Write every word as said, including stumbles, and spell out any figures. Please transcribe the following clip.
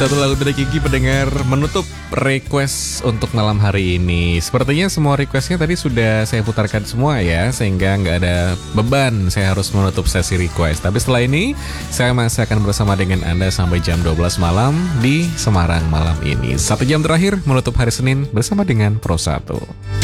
Satu lagu dari Kiki pendengar menutup request untuk malam hari ini. Sepertinya semua requestnya tadi sudah saya putarkan semua ya, sehingga nggak ada beban saya harus menutup sesi request. Tapi setelah ini saya masih akan bersama dengan Anda sampai jam dua belas malam di Semarang malam ini. Satu jam terakhir menutup hari Senin bersama dengan Pro satu.